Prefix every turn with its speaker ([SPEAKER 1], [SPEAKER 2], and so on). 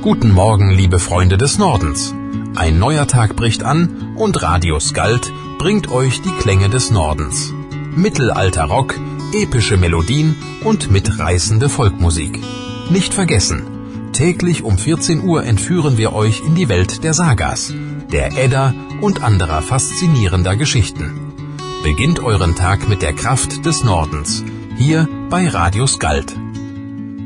[SPEAKER 1] Guten Morgen, liebe Freunde des Nordens. Ein neuer Tag bricht an und Radio Skald bringt euch die Klänge des Nordens. Mittelalter Rock, epische Melodien und mitreißende Volkmusik. Nicht vergessen, täglich um 14 Uhr entführen wir euch in die Welt der Sagas, der Edda und anderer faszinierender Geschichten. Beginnt euren Tag mit der Kraft des Nordens, hier bei Radio Skald.